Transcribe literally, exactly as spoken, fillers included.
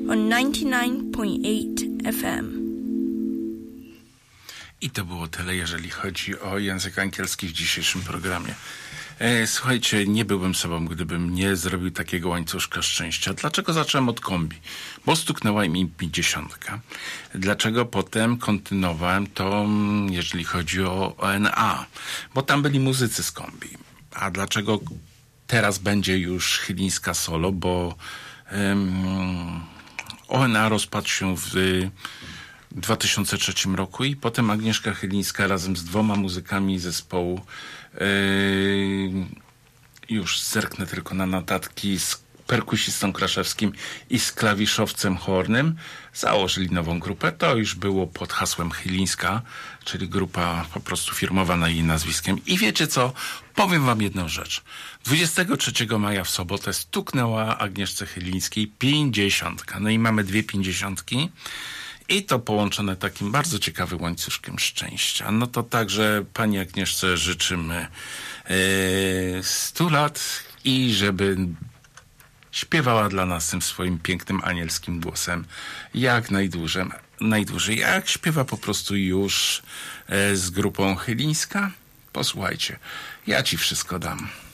on ninety-nine point eight F M. I to było tyle, jeżeli chodzi o język angielski w dzisiejszym programie. E, słuchajcie, nie byłbym sobą, gdybym nie zrobił takiego łańcuszka szczęścia. Dlaczego zacząłem od kombi? Bo stuknęła mi pięćdziesiątka. Dlaczego potem kontynuowałem to, jeżeli chodzi o O N A? Bo tam byli muzycy z kombi. A dlaczego teraz będzie już Chylińska solo? Bo um, O N A rozpadł się w w dwa tysiące trzecim roku i potem Agnieszka Chylińska razem z dwoma muzykami zespołu yy, już zerknę tylko na notatki, z perkusistą Kraszewskim i z klawiszowcem Hornym założyli nową grupę. To już było pod hasłem Chylińska, czyli grupa po prostu firmowa na jej nazwiskiem. I wiecie co? Powiem wam jedną rzecz. dwudziestego trzeciego maja w sobotę stuknęła Agnieszce Chylińskiej pięćdziesiątka. No i mamy dwie pięćdziesiątki. I to połączone takim bardzo ciekawym łańcuszkiem szczęścia. No to także pani Agnieszce życzymy stu yy, lat i żeby śpiewała dla nas tym swoim pięknym anielskim głosem jak najdłużej. najdłużej. Jak śpiewa po prostu już yy, z grupą Chylińska? Posłuchajcie, ja ci wszystko dam.